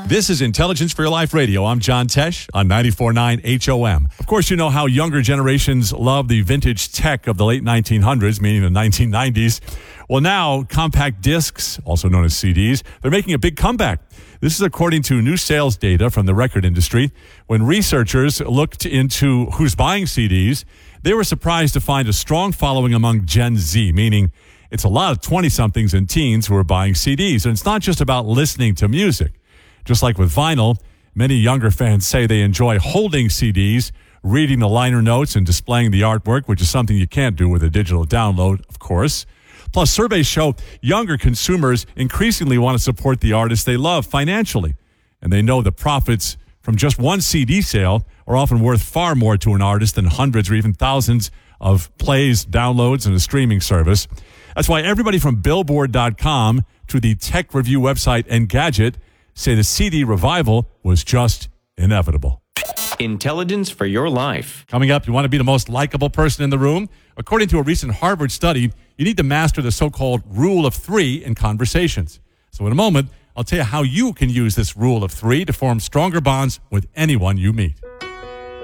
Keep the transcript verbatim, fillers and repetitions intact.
This is Intelligence for Your Life Radio. I'm John Tesh on ninety-four point nine H O M. Of course, you know how younger generations love the vintage tech of the late nineteen hundreds, meaning the nineteen nineties. Well, now, compact discs, also known as C Ds, they're making a big comeback. This is according to new sales data from the record industry. When researchers looked into who's buying C Ds, they were surprised to find a strong following among Gen Z, meaning it's a lot of twenty-somethings and teens who are buying C Ds. And it's not just about listening to music. Just like with vinyl, many younger fans say they enjoy holding C Ds, reading the liner notes, and displaying the artwork, which is something you can't do with a digital download, of course. Plus, surveys show younger consumers increasingly want to support the artists they love financially. And they know the profits from just one C D sale are often worth far more to an artist than hundreds or even thousands of plays, downloads, and a streaming service. That's why everybody from Billboard dot com to the tech review website Engadget say the C D revival was just inevitable. Intelligence for your life. Coming up, you want to be the most likable person in the room? According to a recent Harvard study, you need to master the so-called rule of three in conversations. So in a moment, I'll tell you how you can use this rule of three to form stronger bonds with anyone you meet.